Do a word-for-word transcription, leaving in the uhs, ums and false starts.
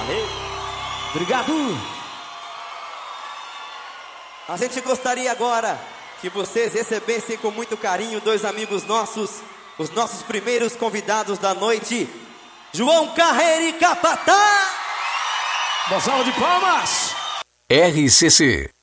Valeu. Obrigado. A gente gostaria agora que vocês recebessem com muito carinho dois amigos nossos, os nossos primeiros convidados da noite, João Carreira e Capatá. Uma salva de palmas. R C C